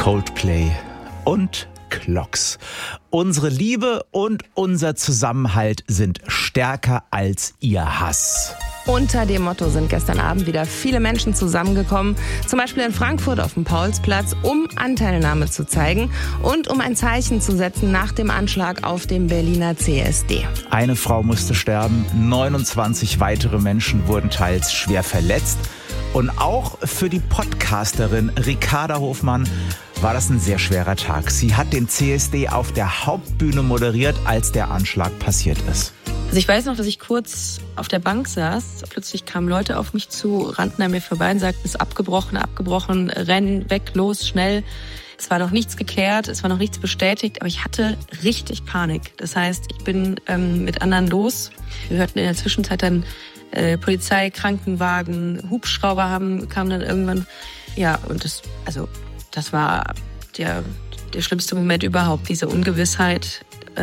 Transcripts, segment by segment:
Coldplay und Clocks. Unsere Liebe und unser Zusammenhalt sind stärker als ihr Hass. Unter dem Motto sind gestern Abend wieder viele Menschen zusammengekommen, zum Beispiel in Frankfurt auf dem Paulsplatz, um Anteilnahme zu zeigen und um ein Zeichen zu setzen nach dem Anschlag auf dem Berliner CSD. Eine Frau musste sterben, 29 weitere Menschen wurden teils schwer verletzt. Und auch für die Podcasterin Ricarda Hofmann war das ein sehr schwerer Tag. Sie hat den CSD auf der Hauptbühne moderiert, als der Anschlag passiert ist. Also ich weiß noch, dass ich kurz auf der Bank saß. Plötzlich kamen Leute auf mich zu, rannten an mir vorbei und sagten, es ist abgebrochen, renn, weg, los, schnell. Es war noch nichts geklärt, es war noch nichts bestätigt, aber ich hatte richtig Panik. Das heißt, ich bin mit anderen los. Wir hörten in der Zwischenzeit dann Polizei, Krankenwagen, Hubschrauber kamen dann irgendwann. Ja, und das war der schlimmste Moment überhaupt, diese Ungewissheit.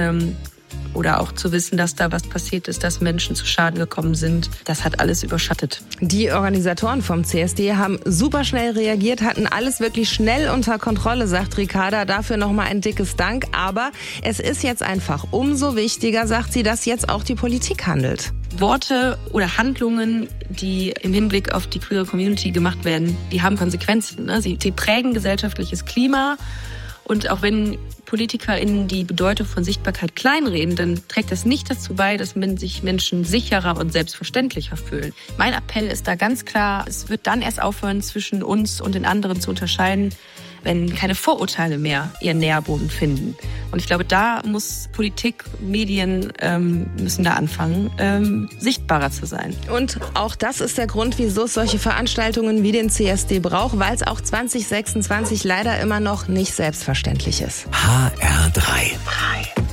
Oder auch zu wissen, dass da was passiert ist, dass Menschen zu Schaden gekommen sind. Das hat alles überschattet. Die Organisatoren vom CSD haben super schnell reagiert, hatten alles wirklich schnell unter Kontrolle, sagt Ricarda. Dafür nochmal ein dickes Dank. Aber es ist jetzt einfach umso wichtiger, sagt sie, dass jetzt auch die Politik handelt. Worte oder Handlungen, die im Hinblick auf die queere Community gemacht werden, die haben Konsequenzen. Ne? Sie prägen gesellschaftliches Klima. Und auch wenn PolitikerInnen die Bedeutung von Sichtbarkeit kleinreden, dann trägt das nicht dazu bei, dass sich Menschen sicherer und selbstverständlicher fühlen. Mein Appell ist da ganz klar, es wird dann erst aufhören, zwischen uns und den anderen zu unterscheiden, wenn keine Vorurteile mehr ihren Nährboden finden. Und ich glaube, da muss Politik, Medien müssen da anfangen, sichtbarer zu sein. Und auch das ist der Grund, wieso es solche Veranstaltungen wie den CSD braucht, weil es auch 2026 leider immer noch nicht selbstverständlich ist. HR3.